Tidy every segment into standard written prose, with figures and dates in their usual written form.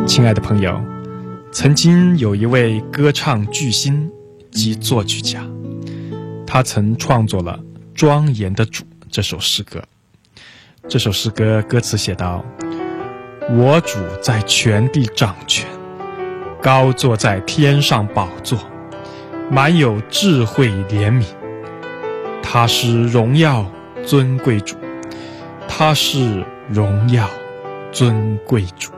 亲爱的朋友，曾经有一位歌唱巨星及作曲家，他曾创作了《庄严的主》这首诗歌。这首诗歌歌词写道：我主在全地掌权，高坐在天上宝座，满有智慧怜悯。他是荣耀尊贵主，他是荣耀尊贵主。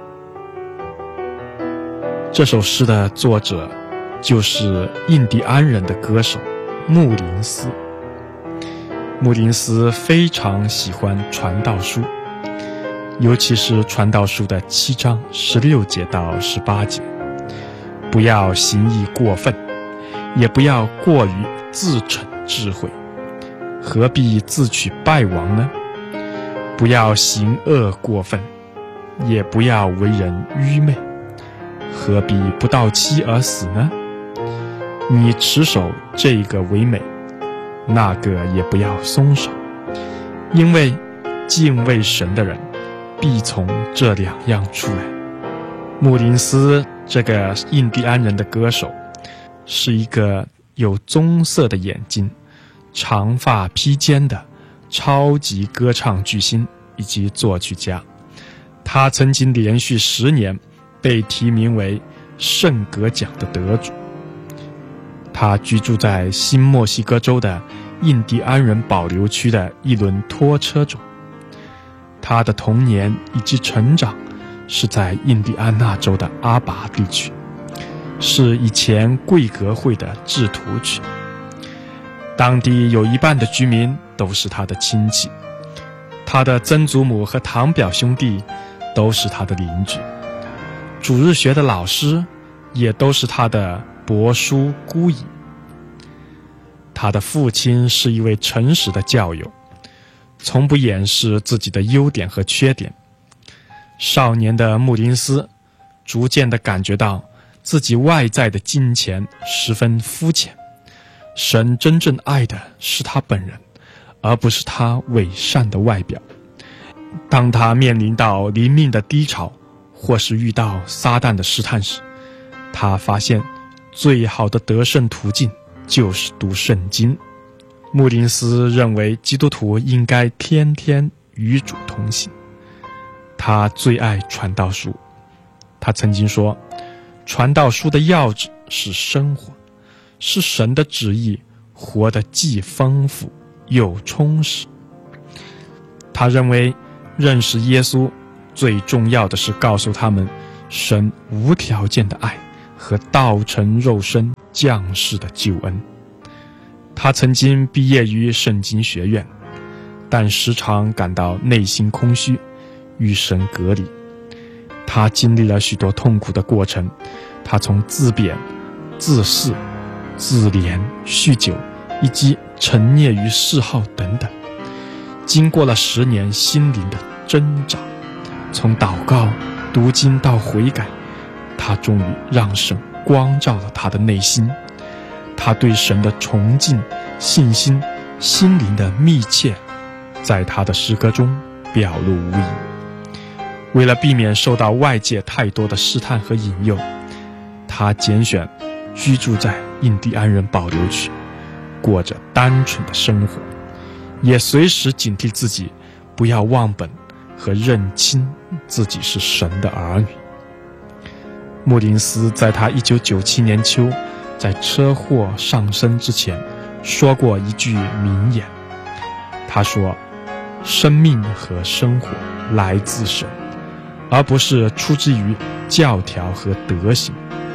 这首诗的作者就是印第安人的歌手穆林斯。穆林斯非常喜欢传道书，尤其是传道书的7章16节到18节。不要行义过分，也不要过于自逞智慧，何必自取败亡呢？不要行恶过分，也不要为人愚昧，何必不到期而死呢？你持守这个为美，那个也不要松手，因为敬畏神的人必从这2样出来。穆林斯这个印第安人的歌手是一个有棕色的眼睛、长发披肩的超级歌唱巨星以及作曲家。他曾经连续10年被提名为圣格奖的得主。他居住在新墨西哥州的印第安人保留区的一轮拖车中。他的童年以及成长是在印第安纳州的阿拔地区，是以前贵格会的制图区。当地有一半的居民都是他的亲戚，他的曾祖母和堂表兄弟都是他的邻居，主日学的老师也都是他的伯叔姑姨。他的父亲是一位诚实的教友，从不掩饰自己的优点和缺点。少年的穆林斯逐渐地感觉到自己外在的金钱十分肤浅，神真正爱的是他本人，而不是他伪善的外表。当他面临到灵命的低潮，或是遇到撒旦的试探时，他发现最好的得胜途径就是读圣经。穆林斯认为基督徒应该天天与主同行。他最爱传道书。他曾经说，传道书的要旨是生活，是神的旨意，活得既丰富又充实。他认为认识耶稣最重要的是告诉他们神无条件的爱和道成肉身降世的救恩。他曾经毕业于圣经学院，但时常感到内心空虚，与神隔离。他经历了许多痛苦的过程，他从自贬、自恃、自怜、酗酒以及沉溺于嗜好等等，经过了10年心灵的挣扎，从祷告、读经到悔改，他终于让神光照了他的内心。他对神的崇敬、信心、心灵的密切，在他的诗歌中表露无遗。为了避免受到外界太多的试探和引诱，他拣选居住在印第安人保留区，过着单纯的生活，也随时警惕自己不要忘本和认清自己是神的儿女。穆林斯在他1997年秋在车祸上身之前说过一句名言，他说，生命和生活来自神，而不是出自于教条和德行。